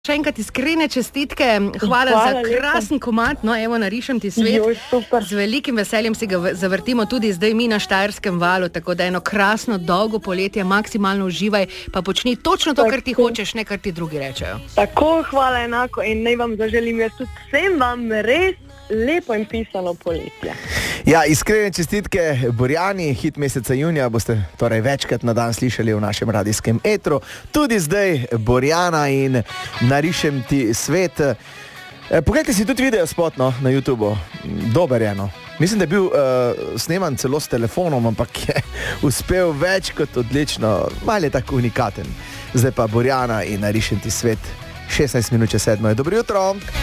Še enkrat iskrene čestitke, hvala za krasen komad, no evo, narišem ti svet. Z velikim veseljem si ga zavrtimo tudi zdaj mi na Štajerskem valu, tako da eno krasno, dolgo poletje, maksimalno uživaj, pa počni točno to, kar ti hočeš, ne kar ti drugi rečejo. Tako, hvala enako in naj vam zaželim jaz tudi vsem vam res lepo in pisano poletje. Ja, iskrene čestitke Borjani, hit meseca junija boste torej večkrat na dan slišali v našem radijskem etru. Tudi zdaj Borjana in Narišem ti svet. Poglejte si tudi video spot na YouTubeu. Dober je, no. Mislim, da je bil sneman celo s telefonom, ampak je uspel več kot odlično. Mal je tako unikaten. Zdaj pa Borjana in Narišem ti svet. 16 minut čez 7. Dobro jutro.